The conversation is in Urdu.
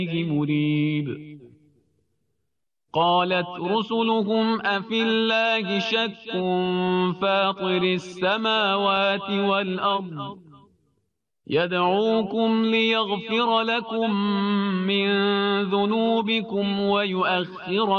مريب. قالت رسلهم أفي الله شك فاطر السماوات والأرض يدعوكم ليغفر لكم من ذنوبكم ويؤخركم